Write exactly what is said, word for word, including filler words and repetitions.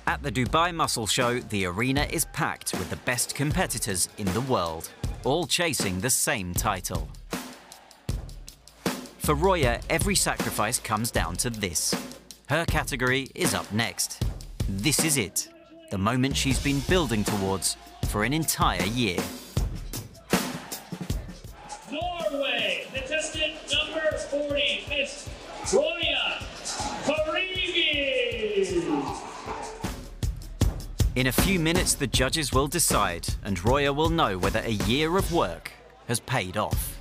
At the Dubai Muscle Show, the arena is packed with the best competitors in the world, all chasing the same title. For Roya, every sacrifice comes down to this. Her category is up next. This is it, the moment she's been building towards for an entire year. Norway, contestant number forty, Miss Roya Karimi. In a few minutes, the judges will decide, and Roya will know whether a year of work has paid off.